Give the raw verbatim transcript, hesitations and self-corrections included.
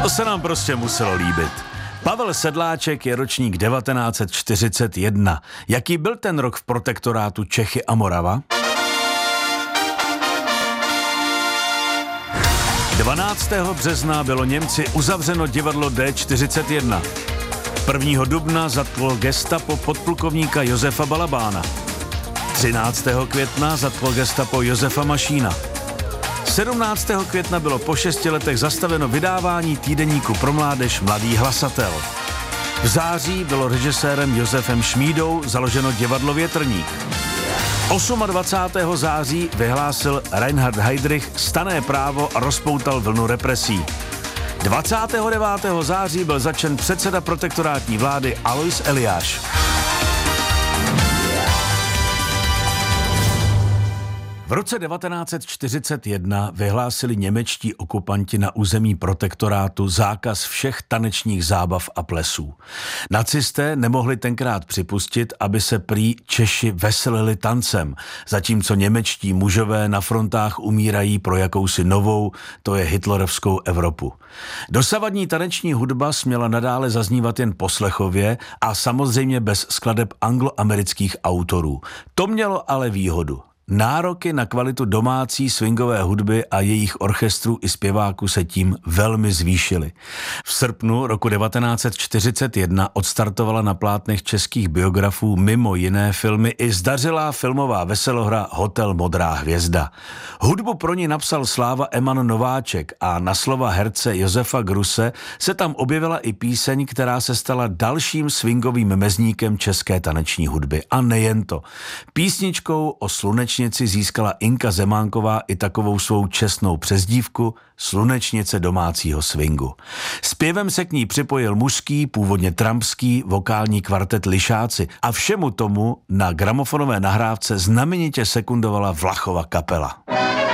To se nám prostě muselo líbit. Pavel Sedláček je ročník devatenáct set čtyřicet jedna. Jaký byl ten rok v protektorátu Čechy a Morava? dvanáctého března bylo Němci uzavřeno divadlo D čtyřicet jedna. prvního dubna zatklo gestapo podplukovníka Josefa Balabána. třináctého května zatklo gestapo Josefa Mašína. sedmnáctého května bylo po šesti letech zastaveno vydávání týdeníku pro mládež Mladý hlasatel. V září bylo režisérem Josefem Šmídou založeno divadlo Větrník. dvacátého osmého září vyhlásil Reinhard Heydrich stanné právo a rozpoutal vlnu represí. dvacátého devátého září byl zatčen předseda protektorátní vlády Alois Eliáš. V roce devatenáct set čtyřicet jedna vyhlásili němečtí okupanti na území protektorátu zákaz všech tanečních zábav a plesů. Nacisté nemohli tenkrát připustit, aby se prý Češi veselili tancem, zatímco němečtí mužové na frontách umírají pro jakousi novou, to je hitlerovskou Evropu. Dosavadní taneční hudba směla nadále zaznívat jen poslechově a samozřejmě bez skladeb angloamerických autorů. To mělo ale výhodu. Nároky na kvalitu domácí swingové hudby a jejich orchestrů i zpěváků se tím velmi zvýšily. V srpnu roku devatenáct set čtyřicet jedna odstartovala na plátnech českých biografů mimo jiné filmy i zdařilá filmová veselohra Hotel Modrá hvězda. Hudbu pro ní napsal Sláva Eman Nováček a na slova herce Josefa Gruse se tam objevila i píseň, která se stala dalším swingovým mezníkem české taneční hudby. A nejen to. Písničkou o slunečnici získala Inka Zemánková i takovou svou čestnou přezdívku slunečnice domácího swingu. Zpěvem se k ní připojil mužský, původně trampský vokální kvartet Lišáci a všemu tomu na gramofonové nahrávce znamenitě sekundovala Vlachova kapela.